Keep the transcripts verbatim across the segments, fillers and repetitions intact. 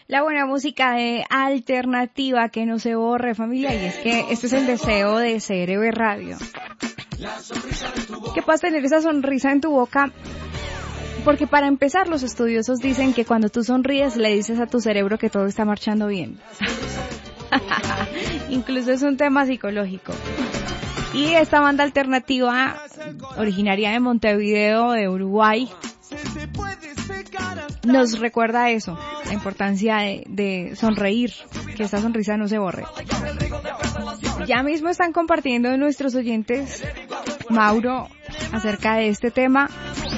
La buena música de alternativa que no se borre, familia, y es que este es el deseo de C R B Radio. Que puedas tener esa sonrisa en tu boca, porque para empezar los estudiosos dicen que cuando tú sonríes le dices a tu cerebro que todo está marchando bien. Incluso es un tema psicológico. Y esta banda alternativa, originaria de Montevideo, de Uruguay, nos recuerda eso, la importancia de, de sonreír, que esta sonrisa no se borre. Ya mismo están compartiendo nuestros oyentes, Mauro, acerca de este tema.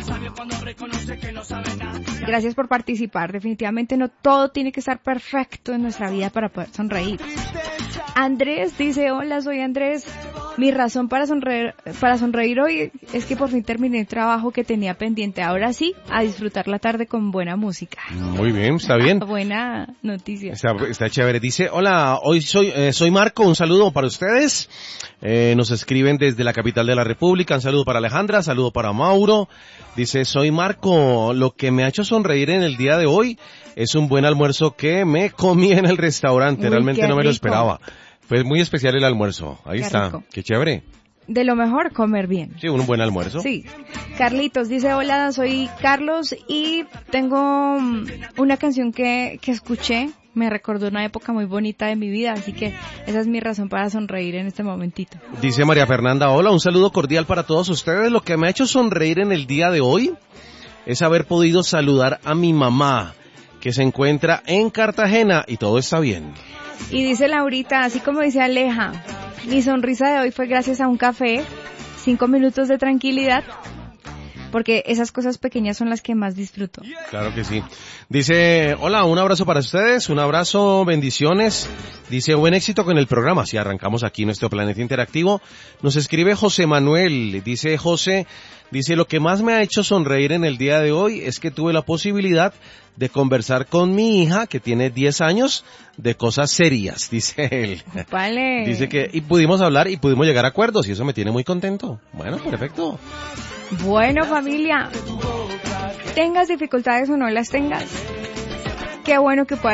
Gracias por participar. Definitivamente no todo tiene que estar perfecto en nuestra vida para poder sonreír. Andrés dice, hola, soy Andrés. Mi razón para sonreír, para sonreír hoy es que por fin terminé el trabajo que tenía pendiente. Ahora sí, a disfrutar la tarde con buena música. Muy bien, está bien. Buena noticia. Está, está chévere. Dice, hola, hoy soy eh, soy Marco, un saludo para ustedes. Eh, nos escriben desde la capital de la República. Un saludo para Alejandra, saludo para Mauro. Dice, soy Marco, lo que me ha hecho sonreír en el día de hoy es un buen almuerzo que me comí en el restaurante. Uy, realmente no me lo esperaba. Fue muy especial el almuerzo. Ahí Qué está. Rico. Qué chévere. De lo mejor, comer bien. Sí, un buen almuerzo. Sí. Carlitos dice, hola, soy Carlos y tengo una canción que, que escuché. Me recordó una época muy bonita de mi vida, así que esa es mi razón para sonreír en este momentito. Dice María Fernanda, hola, un saludo cordial para todos ustedes. Lo que me ha hecho sonreír en el día de hoy es haber podido saludar a mi mamá, que se encuentra en Cartagena y todo está bien. Y dice Laurita, así como dice Aleja, mi sonrisa de hoy fue gracias a un café, cinco minutos de tranquilidad, porque esas cosas pequeñas son las que más disfruto. Claro que sí. Dice, hola, un abrazo para ustedes, un abrazo, bendiciones. Dice, buen éxito con el programa. Si arrancamos aquí nuestro Planeta Interactivo. Nos escribe José Manuel, dice José, dice, lo que más me ha hecho sonreír en el día de hoy es que tuve la posibilidad de conversar con mi hija, que tiene diez años, de cosas serias, dice él. Vale. Dice que, y pudimos hablar y pudimos llegar a acuerdos, y eso me tiene muy contento. Bueno, perfecto. Bueno, familia, tengas dificultades o no las tengas, qué bueno que puedas